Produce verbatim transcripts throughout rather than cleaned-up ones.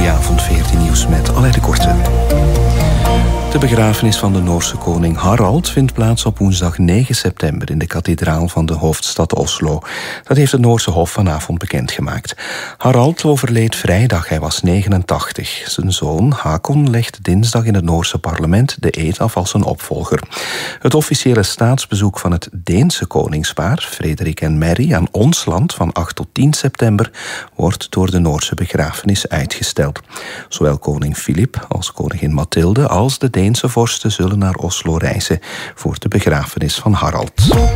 Goedenavond, veertien nieuws met Alain de Korte. De begrafenis van de Noorse koning Harald vindt plaats op woensdag negen september in de kathedraal van de hoofdstad Oslo. Dat heeft het Noorse Hof vanavond bekendgemaakt. Harald overleed vrijdag, hij was negenentachtig. Zijn zoon Hakon legde dinsdag in het Noorse parlement de eed af als zijn opvolger. Het officiële staatsbezoek van het Deense koningspaar, Frederik en Mary, aan ons land van acht tot tien september wordt door de Noorse begrafenis uitgesteld. Zowel koning Filip als koningin Mathilde als de Deense vorsten zullen naar Oslo reizen voor de begrafenis van Harald.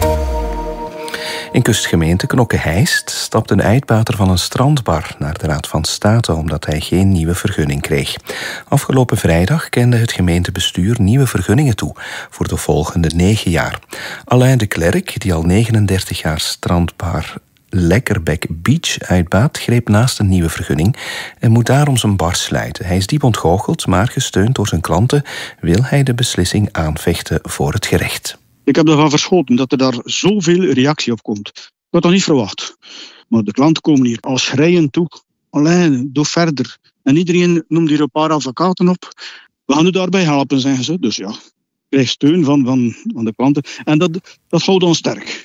In kustgemeente Knokke-Heist stapt een uitbater van een strandbar naar de Raad van State omdat hij geen nieuwe vergunning kreeg. Afgelopen vrijdag kende het gemeentebestuur nieuwe vergunningen toe voor de volgende negen jaar. Alain de Klerk, die al negenendertig jaar strandbar Lekkerbek Beach uitbaat, greep naast een nieuwe vergunning en moet daarom zijn bar sluiten. Hij is diep ontgoocheld, maar gesteund door zijn klanten wil hij de beslissing aanvechten voor het gerecht. Ik heb ervan verschoten dat er daar zoveel reactie op komt. Ik had dat niet verwacht. Maar de klanten komen hier al schreiend toe. Alain, doe verder. En iedereen noemt hier een paar advocaten op. We gaan u daarbij helpen, zeggen ze. Dus ja, ik krijg steun van, van, van de klanten. En dat, dat houdt ons sterk.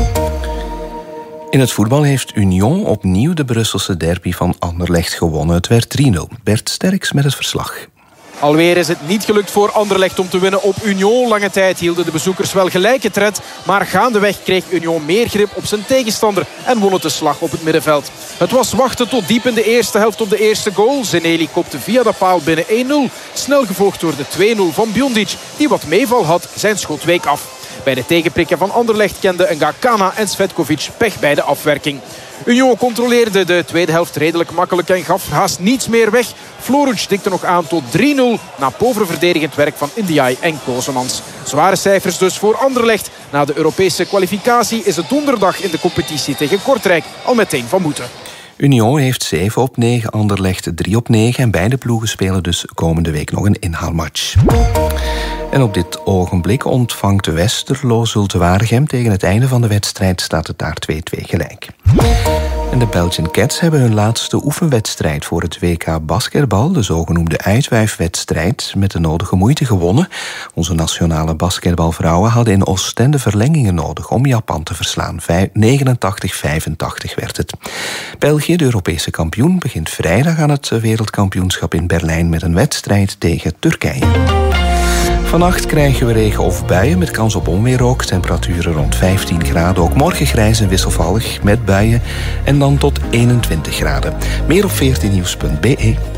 In het voetbal heeft Union opnieuw de Brusselse derby van Anderlecht gewonnen. Het werd drie nul. Bert Sterks met het verslag. Alweer is het niet gelukt voor Anderlecht om te winnen op Union. Lange tijd hielden de bezoekers wel gelijke tred. Maar gaandeweg kreeg Union meer grip op zijn tegenstander en won het de slag op het middenveld. Het was wachten tot diep in de eerste helft op de eerste goal. Zeneli kopte via de paal binnen één nul. Snel gevolgd door de twee nul van Bjondic, die wat meeval had, zijn schot week af. Bij de tegenprikken van Anderlecht kenden Ngakana en Svetkovic pech bij de afwerking. Union controleerde de tweede helft redelijk makkelijk en gaf haast niets meer weg. Floruc dikte nog aan tot drie nul na pover verdedigend werk van Ndiaye en Kozemans. Zware cijfers dus voor Anderlecht. Na de Europese kwalificatie is het donderdag in de competitie tegen Kortrijk al meteen van moeten. Union heeft zeven op negen, Anderlecht drie op negen en beide ploegen spelen dus komende week nog een inhaalmatch. En op dit ogenblik ontvangt Westerlo Zulte Waregem. Tegen het einde van de wedstrijd staat het daar twee twee gelijk. En de Belgian Cats hebben hun laatste oefenwedstrijd voor het W K basketbal, de zogenoemde uitwuifwedstrijd, met de nodige moeite gewonnen. Onze nationale basketbalvrouwen hadden in Oostende verlengingen nodig om Japan te verslaan. negenentachtig vijfentachtig werd het. België, de Europese kampioen, begint vrijdag aan het wereldkampioenschap in Berlijn met een wedstrijd tegen Turkije. Vannacht krijgen we regen of buien met kans op onweer ook. Temperaturen rond vijftien graden. Ook morgen grijs en wisselvallig met buien. En dan tot eenentwintig graden. Meer op veertien nieuws punt b e.